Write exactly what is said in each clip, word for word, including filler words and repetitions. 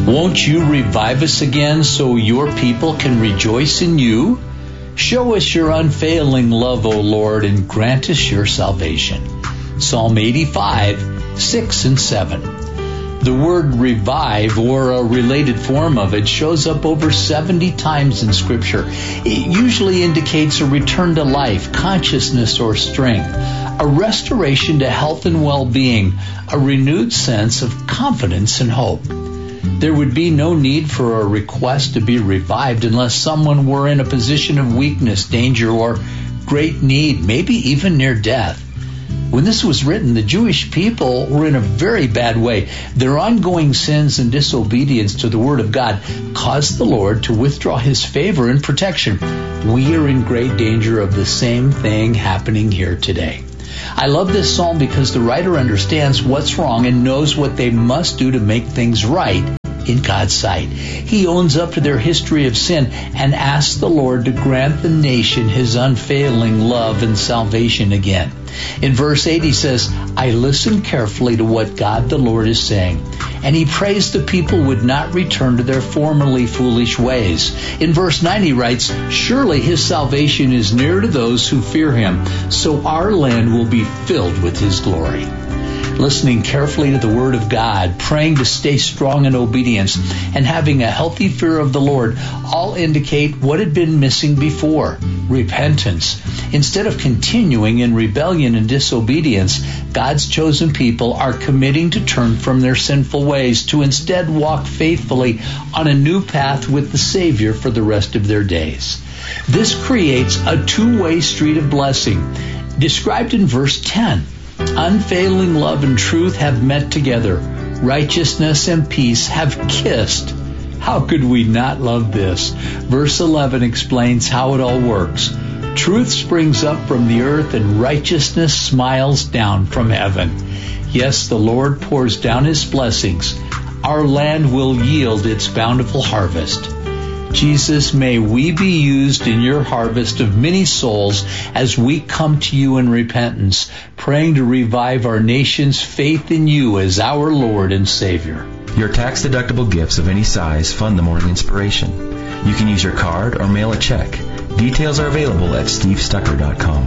Won't you revive us again so your people can rejoice in you? Show us your unfailing love, O Lord, and grant us your salvation. Psalm eighty-five, six and seven. The word revive, or a related form of it, shows up over seventy times in Scripture. It usually indicates a return to life, consciousness, or strength, a restoration to health and well-being, a renewed sense of confidence and hope. There would be no need for a request to be revived unless someone were in a position of weakness, danger, or great need, maybe even near death. When this was written, the Jewish people were in a very bad way. Their ongoing sins and disobedience to the Word of God caused the Lord to withdraw His favor and protection. We are in great danger of the same thing happening here today. I love this psalm because the writer understands what's wrong and knows what they must do to make things right in God's sight. He owns up to their history of sin and asks the Lord to grant the nation His unfailing love and salvation again. In verse eight, he says, I listened carefully to what God the Lord is saying, and he prays the people would not return to their formerly foolish ways. In verse nine, he writes, surely His salvation is near to those who fear Him, so our land will be filled with His glory. Listening carefully to the Word of God, praying to stay strong in obedience, and having a healthy fear of the Lord all indicate what had been missing before: repentance. Instead of continuing in rebellion and disobedience, God's chosen people are committing to turn from their sinful ways to instead walk faithfully on a new path with the Savior for the rest of their days. This creates a two-way street of blessing, described in verse ten. Unfailing love and truth have met together. Righteousness and peace have kissed. How could we not love this? Verse eleven explains how it all works. Truth springs up from the earth and righteousness smiles down from heaven. Yes, the Lord pours down His blessings. Our land will yield its bountiful harvest. Jesus, may we be used in your harvest of many souls as we come to you in repentance, praying to revive our nation's faith in you as our Lord and Savior. Your tax-deductible gifts of any size fund the Morning Inspiration. You can use your card or mail a check. Details are available at steve stucker dot com.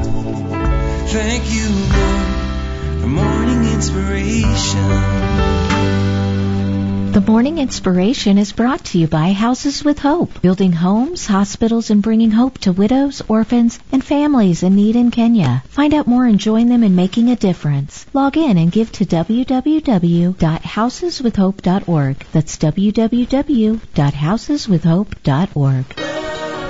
Thank you, Lord, for Morning Inspiration. The Morning Inspiration is brought to you by Houses with Hope, building homes, hospitals, and bringing hope to widows, orphans, and families in need in Kenya. Find out more and join them in making a difference. Log in and give to w w w dot houses with hope dot org. That's w w w dot houses with hope dot org.